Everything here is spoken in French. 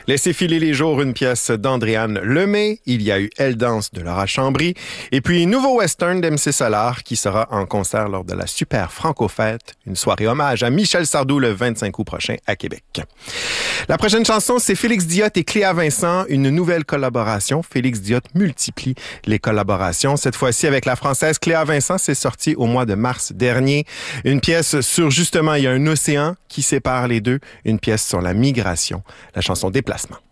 Laissez filer les jours, une pièce d'Andréane Lemay. Il y a eu Elle danse de Laura Chambry. Et puis, nouveau western d'MC Solar qui sera en concert lors de la Super Franco-Fête, une soirée hommage à Michel Sardou le 25 août prochain à Québec. La prochaine chanson, c'est Félix Diot et Cléa Vincent, une nouvelle collaboration. Félix Diot multiplie les collaborations. Cette fois-ci avec la Française Cléa Vincent, c'est sorti au mois de mars dernier. Une pièce sur, justement, il y a un océan qui sépare les deux. Une pièce sur la migration. La chanson Déplacement.